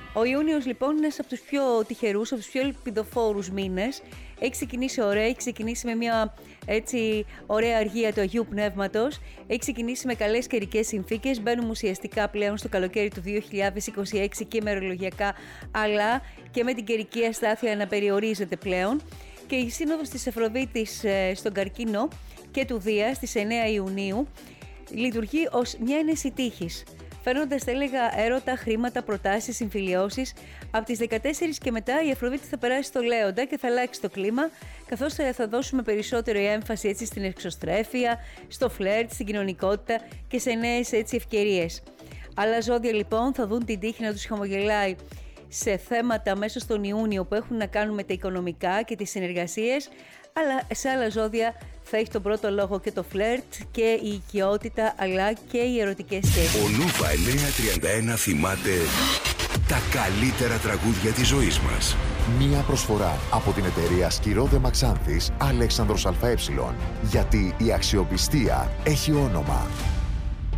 Ο Ιούνιος λοιπόν είναι ένας από τους πιο τυχερούς, από τους πιο ελπιδοφόρους μήνες. Έχει ξεκινήσει ωραία, έχει ξεκινήσει με μια έτσι ωραία αργία του Αγίου Πνεύματος. Έχει ξεκινήσει με καλές καιρικές συνθήκες. Μπαίνουμε ουσιαστικά πλέον στο καλοκαίρι του 2026 και ημερολογιακά, αλλά και με την καιρική αστάθεια να περιορίζεται πλέον. Και η σύνοδος της Αφροδίτης στον Καρκίνο και του Δία στις 9 Ιουνίου λειτουργεί ως μια ένεση τύχης, φέρνοντας, θα έλεγα, έρωτα, χρήματα, προτάσεις, συμφιλιώσεις. Από τις 14 και μετά η Αφροδίτη θα περάσει στο Λέοντα και θα αλλάξει το κλίμα, καθώς θα δώσουμε περισσότερη έμφαση έτσι στην εξωστρέφεια, στο φλερτ, στην κοινωνικότητα και σε νέες έτσι ευκαιρίες. Άλλα ζώδια λοιπόν θα δουν την τύχη να τους χαμογελάει σε θέματα μέσα στον Ιούνιο που έχουν να κάνουν με τα οικονομικά και τις συνεργασίες, αλλά σε άλλα ζώδια θα έχει τον πρώτο λόγο και το φλερτ και η οικειότητα, αλλά και οι ερωτικές σχέσεις. Ο Νούβα 931 θυμάται τα καλύτερα τραγούδια της ζωής μας. Μία προσφορά από την εταιρεία Σκυρόδε Μαξάνθης Αλέξανδρος ΑΕ. Γιατί η αξιοπιστία έχει όνομα.